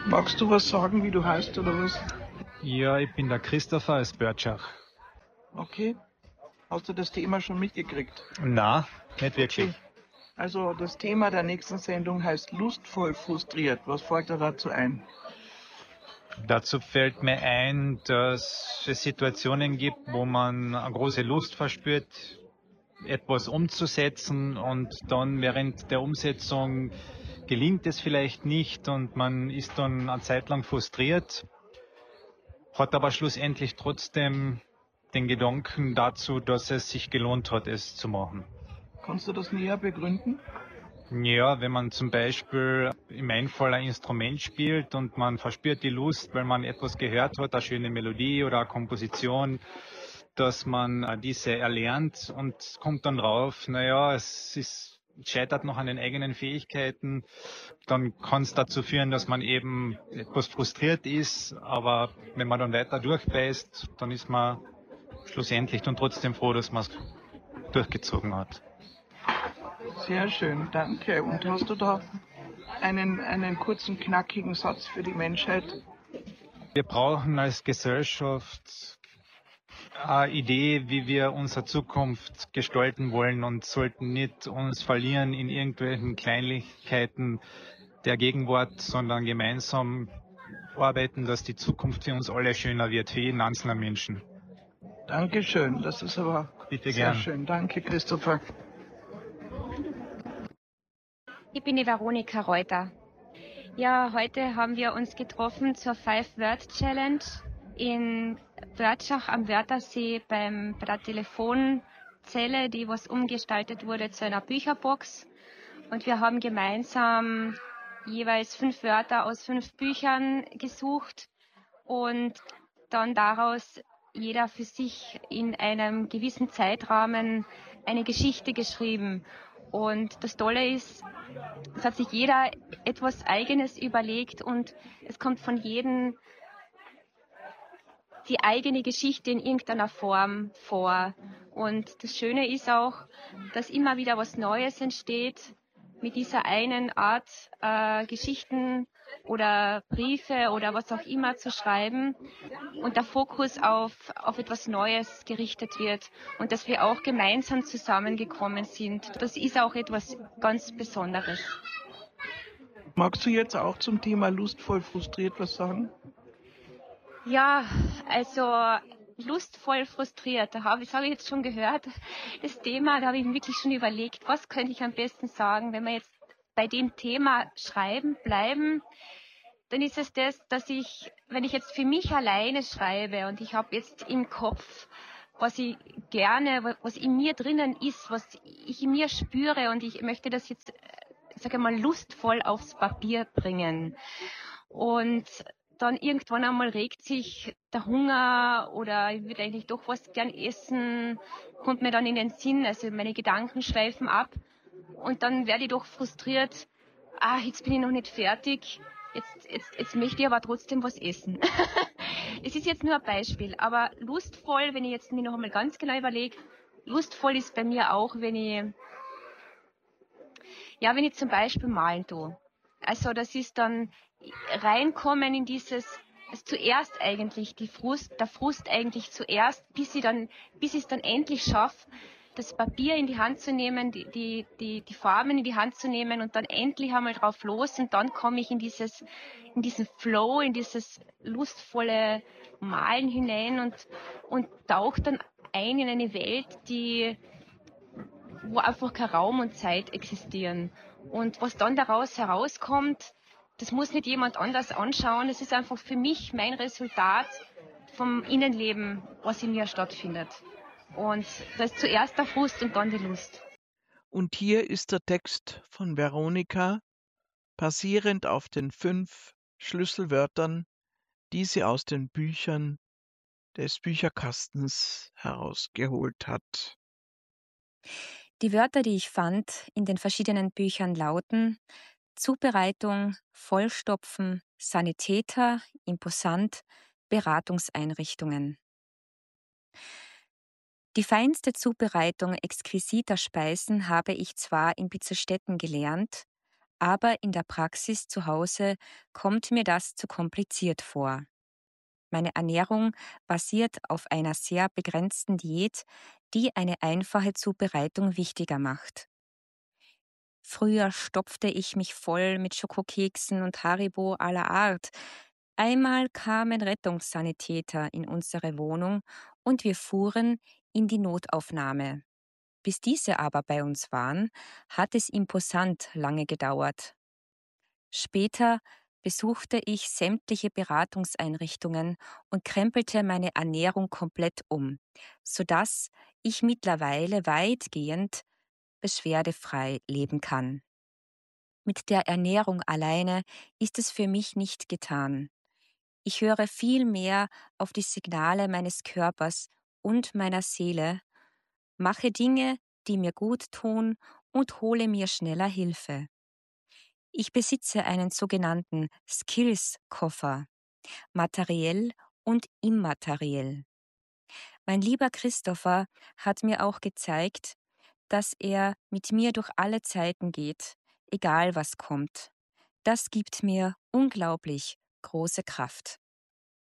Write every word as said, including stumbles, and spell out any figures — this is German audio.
Magst du was sagen, wie du heißt oder was? Ja, ich bin der Christopher aus Börtschach. Okay. Hast du das Thema schon mitgekriegt? Na, nicht wirklich. Okay. Also das Thema der nächsten Sendung heißt lustvoll frustriert. Was fällt dir dazu ein? Dazu fällt mir ein, dass es Situationen gibt, wo man eine große Lust verspürt, etwas umzusetzen und dann während der Umsetzung gelingt es vielleicht nicht und man ist dann eine Zeit lang frustriert, hat aber schlussendlich trotzdem den Gedanken dazu, dass es sich gelohnt hat, es zu machen. Kannst du das näher begründen? Ja, wenn man zum Beispiel im einen Fall ein Instrument spielt und man verspürt die Lust, weil man etwas gehört hat, eine schöne Melodie oder eine Komposition, dass man äh, diese erlernt und kommt dann drauf, naja, es ist, scheitert noch an den eigenen Fähigkeiten, dann kann es dazu führen, dass man eben etwas frustriert ist, aber wenn man dann weiter durchbeißt, dann ist man schlussendlich dann trotzdem froh, dass man es durchgezogen hat. Sehr schön, danke. Und hast du da einen, einen kurzen, knackigen Satz für die Menschheit? Wir brauchen als Gesellschaft eine Idee, wie wir unsere Zukunft gestalten wollen und sollten nicht uns verlieren in irgendwelchen Kleinigkeiten der Gegenwart, sondern gemeinsam arbeiten, dass die Zukunft für uns alle schöner wird, für jeden einzelnen Menschen. Dankeschön, das ist aber Bitte sehr gern. schön. Danke, Christopher. Ich bin die Veronika Reuter. Ja, heute haben wir uns getroffen zur Five-Word-Challenge in Wörtschach am Wörthersee beim, bei der Telefonzelle, die was umgestaltet wurde zu einer Bücherbox. Und wir haben gemeinsam jeweils fünf Wörter aus fünf Büchern gesucht und dann daraus jeder für sich in einem gewissen Zeitrahmen eine Geschichte geschrieben. Und das Tolle ist, es hat sich jeder etwas Eigenes überlegt und es kommt von jedem die eigene Geschichte in irgendeiner Form vor. Und das Schöne ist auch, dass immer wieder was Neues entsteht mit dieser einen Art, äh, Geschichten oder Briefe oder was auch immer zu schreiben und der Fokus auf, auf etwas Neues gerichtet wird und dass wir auch gemeinsam zusammengekommen sind. Das ist auch etwas ganz Besonderes. Magst du jetzt auch zum Thema lustvoll frustriert was sagen? Ja, also lustvoll frustriert, da habe ich, das habe ich jetzt schon gehört, das Thema, da habe ich mir wirklich schon überlegt, was könnte ich am besten sagen, wenn wir jetzt bei dem Thema schreiben bleiben, dann ist es das, dass ich, wenn ich jetzt für mich alleine schreibe und ich habe jetzt im Kopf, was ich gerne, was in mir drinnen ist, was ich in mir spüre und ich möchte das jetzt, sage mal, lustvoll aufs Papier bringen. Und dann irgendwann einmal regt sich der Hunger oder ich würde eigentlich doch was gern essen, kommt mir dann in den Sinn, also meine Gedanken schweifen ab und dann werde ich doch frustriert, ah, jetzt bin ich noch nicht fertig, jetzt, jetzt, jetzt möchte ich aber trotzdem was essen. Es ist jetzt nur ein Beispiel, aber lustvoll, wenn ich jetzt mir noch einmal ganz genau überlege, lustvoll ist bei mir auch, wenn ich, ja, wenn ich zum Beispiel malen tue. Also das ist dann reinkommen in dieses, also zuerst eigentlich die Frust, der Frust eigentlich zuerst, bis ich dann, bis ich es dann endlich schaffe, das Papier in die Hand zu nehmen, die, die, die, die Farben in die Hand zu nehmen und dann endlich einmal drauf los und dann komme ich in dieses, in diesen Flow, in dieses lustvolle Malen hinein und, und tauche dann ein in eine Welt, die, wo einfach kein Raum und Zeit existieren. Und was dann daraus herauskommt, das muss nicht jemand anders anschauen. Es ist einfach für mich mein Resultat vom Innenleben, was in mir stattfindet. Und das ist zuerst der Frust und dann die Lust. Und hier ist der Text von Veronika, basierend auf den fünf Schlüsselwörtern, die sie aus den Büchern des Bücherkastens herausgeholt hat. Die Wörter, die ich fand in den verschiedenen Büchern lauten Zubereitung, Vollstopfen, Sanitäter, imposant, Beratungseinrichtungen. Die feinste Zubereitung exquisiter Speisen habe ich zwar in Bitzelstetten gelernt, aber in der Praxis zu Hause kommt mir das zu kompliziert vor. Meine Ernährung basiert auf einer sehr begrenzten Diät, die eine einfache Zubereitung wichtiger macht. Früher stopfte ich mich voll mit Schokokeksen und Haribo aller Art. Einmal kamen Rettungssanitäter in unsere Wohnung und wir fuhren in die Notaufnahme. Bis diese aber bei uns waren, hat es imposant lange gedauert. Später besuchte ich sämtliche Beratungseinrichtungen und krempelte meine Ernährung komplett um, sodass ich mittlerweile weitgehend beschwerdefrei leben kann. Mit der Ernährung alleine ist es für mich nicht getan. Ich höre viel mehr auf die Signale meines Körpers und meiner Seele, mache Dinge, die mir gut tun und hole mir schneller Hilfe. Ich besitze einen sogenannten Skills-Koffer, materiell und immateriell. Mein lieber Christopher hat mir auch gezeigt, dass er mit mir durch alle Zeiten geht, egal was kommt. Das gibt mir unglaublich große Kraft.